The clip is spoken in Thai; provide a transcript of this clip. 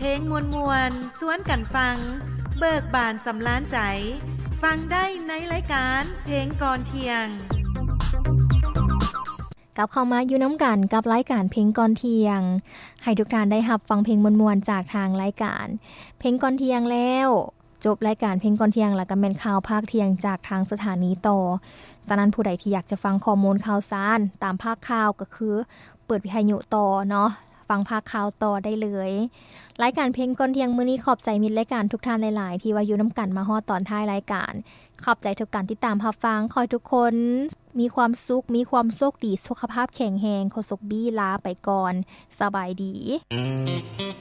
ลงมวนๆสวนกันฟังเบิกบานสำล้านใจฟังได้ในรายการเพลงก่อนเที่ยงกับเข้ามาอยู่น้ำกันกับรายการเพลงก่อนเที่ยงให้ทุกท่านได้รับฟังเพลงมวลๆจากทางรายการเพลงก่อนเที่ยงแล้วจบรายการเพลงก่อนเที่ยงแล้วก็แม่นข่าวภาคเที่ยงจากทางสถานีต่อฉะนั้นผู้ใดที่อยากจะฟังข้อมูลข่าวสารตามภาคข่าวก็คือเปิดวิทยุต่อเนาะฟังภาคข่าวต่อได้เลยรายการเพลงก่อนเที่ยงมื้อนี้ขอบใจมิตรรายการทุกท่านหลายๆที่ว่าอยู่น้ำกันมาฮอดตอนท้ายรายการขอบใจทุกการติดตามรับฟังขอให้ทุกคนมีความสุขมีความโชคดีสุขภาพแข็งแรงขอสุขบี้ลาไปก่อนสบายดี